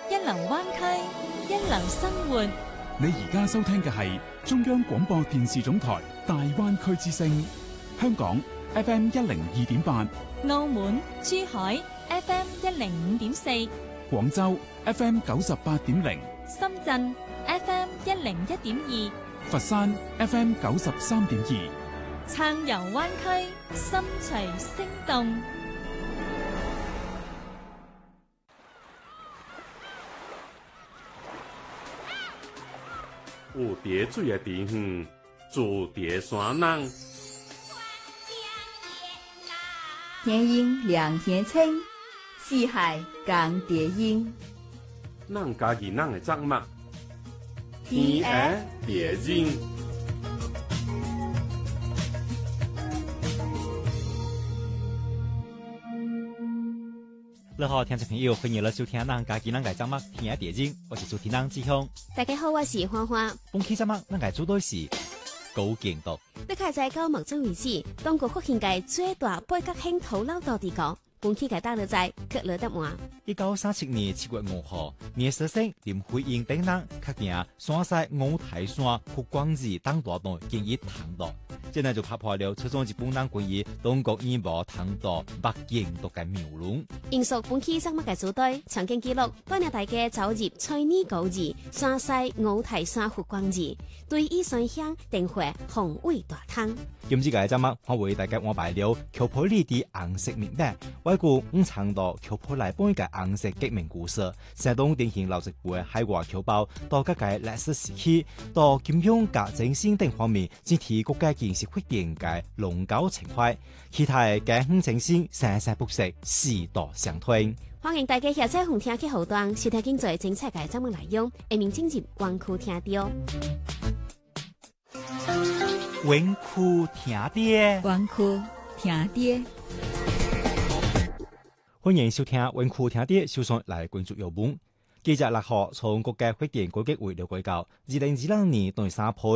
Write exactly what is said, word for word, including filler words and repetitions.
一流灣區，一流生活。 你而家收聽嘅係中央廣播電視總台大灣區之聲，香港 F M 一零二點八， 澳門、珠海 F M 一零五點四， 廣州 F M 九十八點零， 深圳 F M 一零一點二， 佛山 F M 九十三點二。 暢遊灣區，心隨聲動。 有蝶水的地方，住蝶山人。 天陰兩天清，四海共蝶音。 咱家己咱的作物，天涯蝶音。 你好，聽眾朋友，歡迎嚟收聽咱家己咱嘅節目《天涯蝶音》，我是主持人志雄。 大家好，我是花花。 本期節目咱嘅主題是高境度。 你睇在到目前為止，中國福建嘅最大八角興土樓道地高，本期嘅打到在克羅德灣。 一九三七年七月五號，聶師生林徽因等人確定山西五台山湖廣寺等大段建議通道，這呢就拍破了初中日本人關於中國醫無通道北境度嘅謬論。 因屬本期節目嘅主題，曾經記錄當年大家走入翠泥高寺、山西五台山湖廣寺，對以上鄉定會宏偉大湯。 今次嘅節目，我為大家安排了裘婆里的紅色明白，回顧五常道裘婆來本嘅紅色革命故事，山東典型老直輩海外僑胞到各界歷史時期，到金融及政經等方面，整體國家建設發展嘅龍高情懷，其他嘅艱苦政經生生不息，時代相推。 歡迎大家下載紅聽嘅後段，收聽精彩精彩嘅節目內容，下面進入灣區聽到。 灣區聽啲， 灣區聽啲。 歡迎收聽灣區聽啲，首先來關注要聞。記者六號從國家發展改革會了解到，二零二零年第三波